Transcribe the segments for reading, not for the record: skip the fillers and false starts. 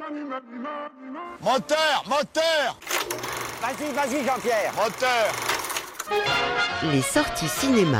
Moteur, moteur. Vas-y, Jean-Pierre. Moteur. Les sorties cinéma.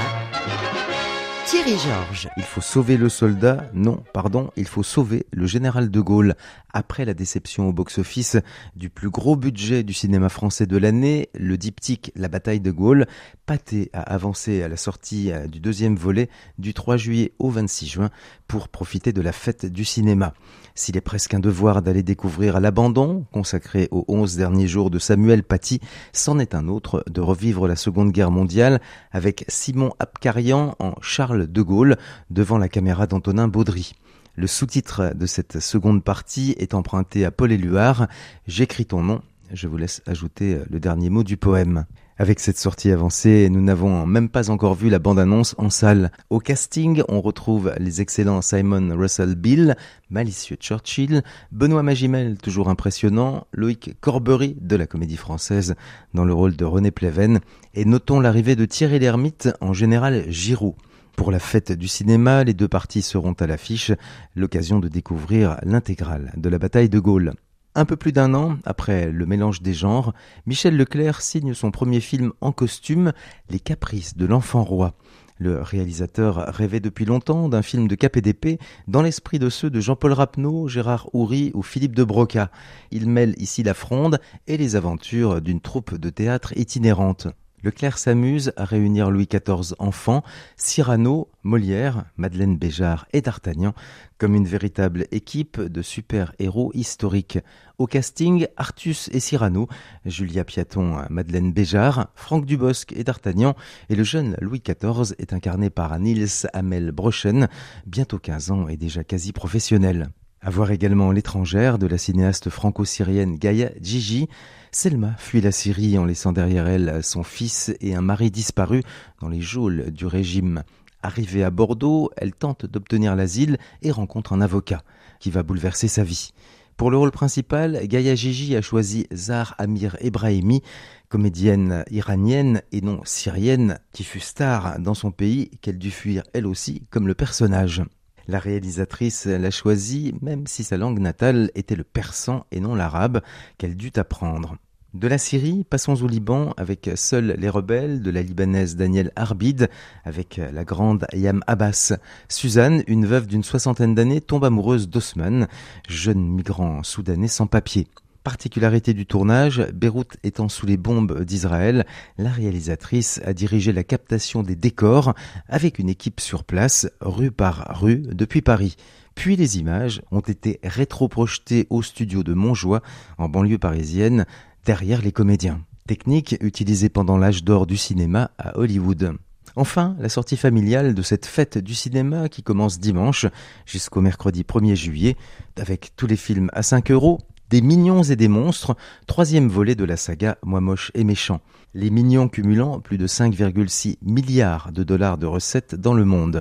Thierry Georges. Il faut sauver le soldat, non, pardon, il faut sauver le général de Gaulle. Après la déception au box-office du plus gros budget du cinéma français de l'année, le diptyque La bataille de Gaulle, Pathé a avancé à la sortie du deuxième volet du 3 juillet au 26 juin pour profiter de la fête du cinéma. S'il est presque un devoir d'aller découvrir À l'abandon, consacré aux 11 derniers jours de Samuel Paty, c'en est un autre de revivre la Seconde Guerre mondiale avec Simon Abkarian en Charles de Gaulle devant la caméra d'Antonin Baudry. Le sous-titre de cette seconde partie est emprunté à Paul Éluard. J'écris ton nom. Je vous laisse ajouter le dernier mot du poème. Avec cette sortie avancée, nous n'avons même pas encore vu la bande-annonce en salle. Au casting, on retrouve les excellents Simon Russell Beale, malicieux Churchill, Benoît Magimel, toujours impressionnant, Loïc Corbery de la Comédie Française dans le rôle de René Pleven, et notons l'arrivée de Thierry Lhermitte en général Giroud. Pour la fête du cinéma, les deux parties seront à l'affiche, l'occasion de découvrir l'intégrale de la bataille de Gaulle. Un peu plus d'un an après le mélange des genres, Michel Leclerc signe son premier film en costume, Les Caprices de l'Enfant Roi. Le réalisateur rêvait depuis longtemps d'un film de cap et d'épée dans l'esprit de ceux de Jean-Paul Rapneau, Gérard Houry ou Philippe de Broca. Il mêle ici la fronde et les aventures d'une troupe de théâtre itinérante. Leclerc s'amuse à réunir Louis XIV enfant, Cyrano, Molière, Madeleine Béjart et D'Artagnan comme une véritable équipe de super-héros historiques. Au casting, Artus et Cyrano, Julia Piaton, Madeleine Béjart, Franck Dubosc et D'Artagnan, et le jeune Louis XIV est incarné par Niels Hamel Brochen, bientôt 15 ans et déjà quasi professionnel. À voir également L'étrangère de la cinéaste franco-syrienne Gaïa Djiji. Selma fuit la Syrie en laissant derrière elle son fils et un mari disparu dans les geôles du régime. Arrivée à Bordeaux, elle tente d'obtenir l'asile et rencontre un avocat qui va bouleverser sa vie. Pour le rôle principal, Gaïa Djiji a choisi Zahar Amir Ebrahimi, comédienne iranienne et non syrienne, qui fut star dans son pays qu'elle dut fuir elle aussi comme le personnage. La réalisatrice l'a choisi, même si sa langue natale était le persan et non l'arabe, qu'elle dut apprendre. De la Syrie, passons au Liban avec Seuls les rebelles de la Libanaise Danielle Arbid, avec la grande Ayam Abbas. Suzanne, une veuve d'une 60aine d'années, tombe amoureuse d'Osman, jeune migrant soudanais sans papier. Particularité du tournage, Beyrouth étant sous les bombes d'Israël, la réalisatrice a dirigé la captation des décors avec une équipe sur place, rue par rue, depuis Paris. Puis les images ont été rétro-projetées au studio de Montjoie, en banlieue parisienne, derrière les comédiens. Technique utilisée pendant l'âge d'or du cinéma à Hollywood. Enfin, la sortie familiale de cette fête du cinéma qui commence dimanche jusqu'au mercredi 1er juillet, avec tous les films à 5 €, Des mignons et des monstres, 3e volet de la saga Moi moche et méchant. Les mignons cumulant plus de 5,6 milliards de dollars de recettes dans le monde.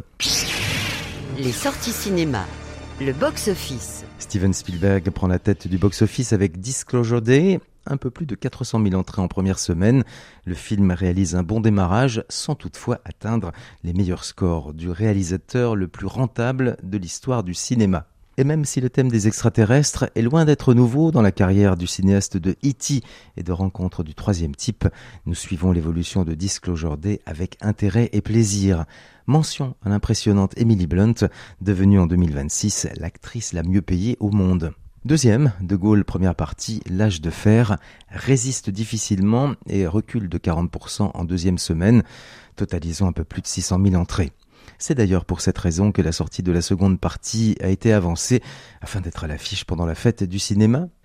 Les sorties cinéma. Le box-office. Steven Spielberg prend la tête du box-office avec Disclosure Day. Un peu plus de 400 000 entrées en première semaine. Le film réalise un bon démarrage sans toutefois atteindre les meilleurs scores du réalisateur le plus rentable de l'histoire du cinéma. Et même si le thème des extraterrestres est loin d'être nouveau dans la carrière du cinéaste de E.T. et de Rencontres du troisième type, nous suivons l'évolution de Disclosure Day avec intérêt et plaisir. Mention à l'impressionnante Emily Blunt, devenue en 2026 l'actrice la mieux payée au monde. Deuxième, De Gaulle, première partie, L'âge de fer, résiste difficilement et recule de 40% en deuxième semaine, totalisant un peu plus de 600 000 entrées. C'est d'ailleurs pour cette raison que la sortie de la seconde partie a été avancée afin d'être à l'affiche pendant la fête du cinéma.